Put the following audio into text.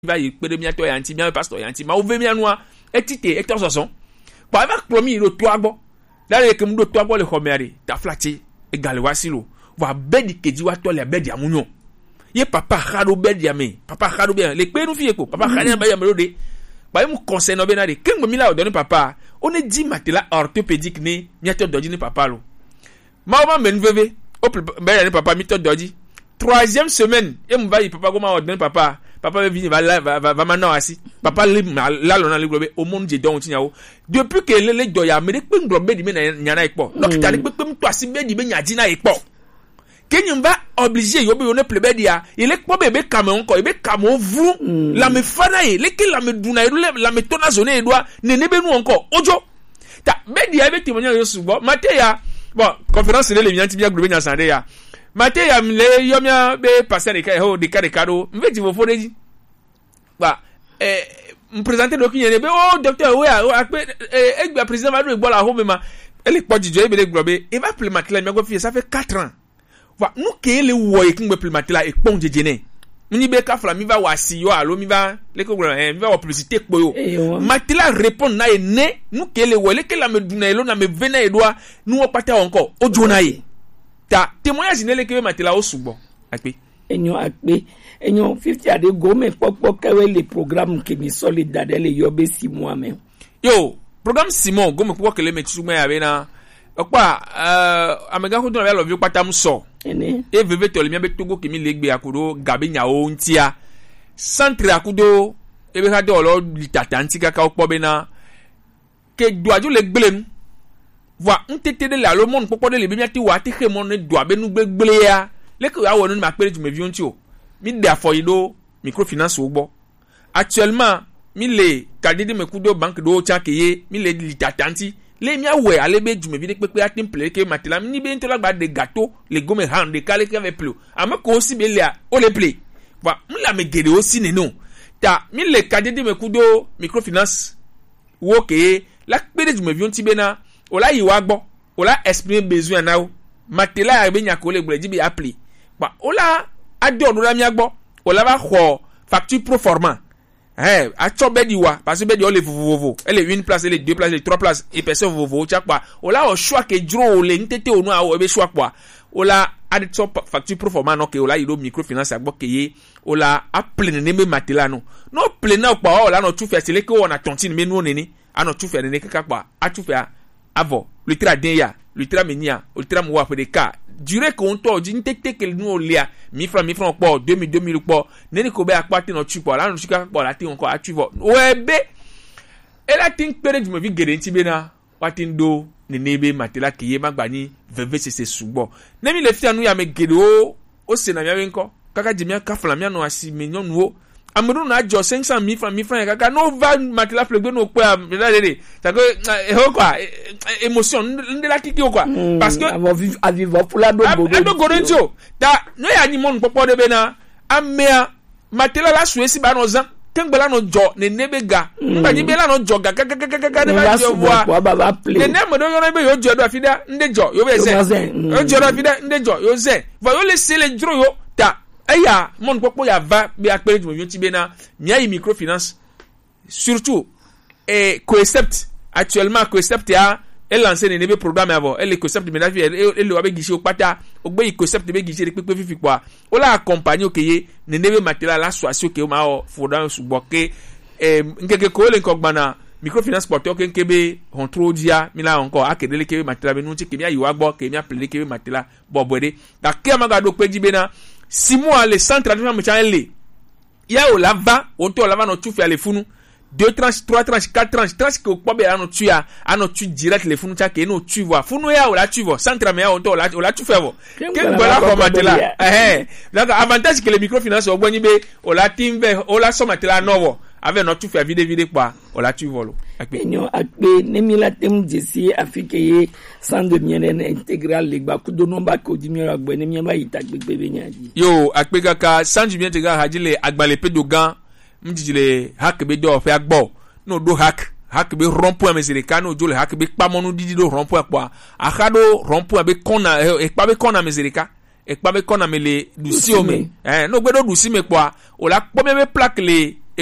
va y pede miato yanti mia pastor yanti ma ouve mia noa etite etososon pa va promis le toabo la le kem do toabo le khomeari ta flati egal wasilo va bedi keji wa to le bedi amunyo ye papa khado bedi ame papa khado bien le pe nou fie ko papa khani ba yamelo de ba mu conseil no benade kem mi la donner papa on est dit matela orthopédique ni miato doji ni papa lo ma ma men veve ben papa mi to doji 3e semaine et me va y papa comment ordonner papa va venir va maintenant assis papa là l'on a le globe au monde de donc tiao depuis que le doya me de pe nglobe di me nyana ipo donc ta de pe to si be di be nyadi na ipo kenyum va obligé yo be on plebe dia il est pas bébé Cameroun ko be Cameroun vous la me fana e le ke la me duna la me tona zone e doa ne be nu encore ojo ta be dia be témoignage yo subo mateya bon conférence le mianti bia globe nya sande ya Mate ya mle yomia be passer de ho de caricado mveti vo foreji ba me présenter do kinyene be oh docteur we akpe egba président va do egbo la ho me ma ele poji jo e be le globe e va plematila mi go fie ça fait 4 ans wa nous ke le wo e kingbe plematila e pon jejene ni be ka fla mi va wasi yo alo mi va le ko mi va publicité po yo matila répond na e ne nous ke le wo le ke la me duna elo na me vena e doa nous o pata encore o jona e ta témoignage ne le ke matela o subo akpe enyo 50 ade go me popo kawe le programme ke mi solidade le yobe 6 mois me yo programme Simon go me popo ke le metu me abena okpa amega ko do na lo vi pata mso ene e veve to le mi be togo ke mi legbe akudo gabe nya o ntia centre akudo e be ha de olo litata ntika ka okpo be na ke duaju le gbelenu voa ntete de la le monde popo de le bi miati wa ti khemon ne do abenu gbegbele ya le ko ya wonu ma pere tu me vion ti o mi de afoyido microfinance ogbo actuellement mi le kadidi me kudo bank do cha keye mi le litatanti le mi awe alebe du me vi de pepe atin ple ke matela mi be ntola gba de gâteau le gome hand de kale ke ave plo amako aussi be le o le ple voa mi la me gede aussi ne no ta mi le kadidi me kudo microfinance wo ke la pere du me vion ti be na ola yiwa gbo ola exprimer besoin na o matela ya be nya ko le gbe jibi appli ba ola ado do la mi agbo ola ba kho facture pro forma a chobe diwa parce que be di o le vovovo ele une place ele deux places ele trois places et personne vovovo cha kwa ola o choix ke dro le ntete onu a o be choix kwa ola adi top facture pro forma no ke ola yido microfinance agbo ke ye ola appli ne me matela no plena kwa ola no tu faire c'est le ko on a tontine me no neni ano tu faire ne kaka kwa a tu faire avant le tra denya le tra menia le tra mo wa pe de ka durée qu'on to di ntete ke nu olia 1000 francs po 2000 po neni ko be apate no tu po la no sika po la ti onko a tu vo webe ela tin pere du me vi gere nti be na watin do ne nebe matela ke ye magbani veve se subo nemi le fi anu ya me gere o se na mi nko kaka jemia ka fla mi anu asi me nyon wo amuru na jo 500,000 francs kaka no va matela flegbe no po la dede ça que quoi émotion ndela kiki quoi parce que à vivre pour la do gorencho ta no ya ni mon popo de bena amea matela la suesi ba no zan tengbela no jo ne nebega mba ni bela no jo kaka ne ba jo wa ne ne mo do yo be yo jo do afida nde jo yo be ze yo jo do afida nde jo yo ze va yo laisser les dro yo ta aya mon popo ya va be akpere du mo ti be na mi ayi microfinance surtout Coecept actuellement Coecept ya elle lance ne be programme avant elle Coecept me na vie elle wa be gishi opata ogbe Coecept be gishi de pepe fifi kwa o la accompagner okeye ne be matela la soation ke o ma o fodan suboke nkeke ko le nkogba microfinance porteur kenkebe hontrodia mila encore akedele ke matela be nunti ke mi ayi wa gbo ke mi apele ke matela bobwede da ke amaga do peji be na 6 mois le centre d'entraînement me chanele ya o lava o to lava no tu fi ale funu 2 tranches 3 tranches 4 tranches que ko be ano tu direct le funu cha ke no tu vois funu ya o la tu vois centre me ya o to la tu fais vo ke bola ko matela donc avantage que le microfinance o gboni be o la timbe o la so matela novo avec no tu fais vide quoi o la tu volo enyo akpe nemi la tem jesi afike sans de mienne intégral le ba ku do no ba ko jimi agbe nemi ba ita gbegbe be nyaji yo akpe kaka sans du bien intégral hajile agbale pedogan mjijile hak be do fe agbo no do hak be rond-point mesereka no jole hak be pamonu didi do rond-point kwa akado rond-point be kona e pa be kona mesereka e pa be kona mele dusi ome no gbe do dusi me kwa o la po me plaque le